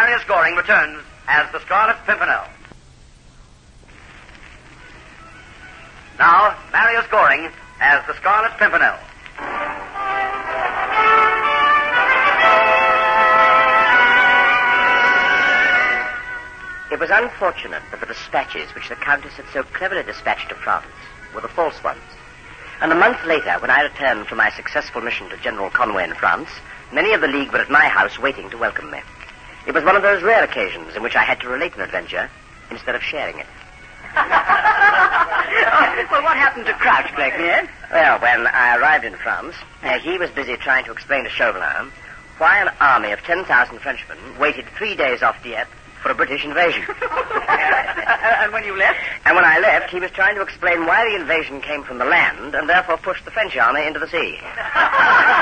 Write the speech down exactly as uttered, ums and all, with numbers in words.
Marius Goring returns as the Scarlet Pimpernel. Now, Marius Goring as the Scarlet Pimpernel. It was unfortunate that the dispatches which the Countess had so cleverly dispatched to France were the false ones. And a month later, when I returned from my successful mission to General Conway in France, many of the League were at my house waiting to welcome me. It was one of those rare occasions in which I had to relate an adventure instead of sharing it. Well, what happened to Crouch, Blakeney? Well, when I arrived in France, uh, he was busy trying to explain to Chauvelin why an army of ten thousand Frenchmen waited three days off Dieppe for a British invasion. uh, and when you left? And when I left, he was trying to explain why the invasion came from the land and therefore pushed the French army into the sea.